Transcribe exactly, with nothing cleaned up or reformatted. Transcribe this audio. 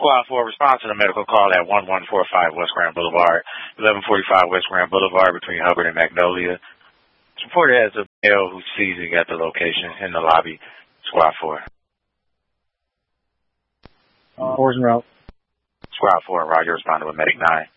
Squad four, response to the medical call at one one four five West Grand Boulevard, eleven forty-five West Grand Boulevard between Hubbard and Magnolia. It's reported as a male who's seizing at the location in the lobby. Squad four. Uh, four's en route. Squad four, Roger, responding with Medic nine.